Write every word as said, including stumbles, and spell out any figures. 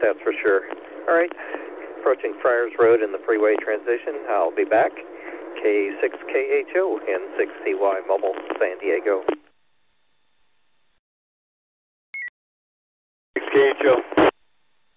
that's for sure. All right, approaching Friars Road in the freeway transition. I'll be back. K six K H O and six C Y Mobile, San Diego. six K H O.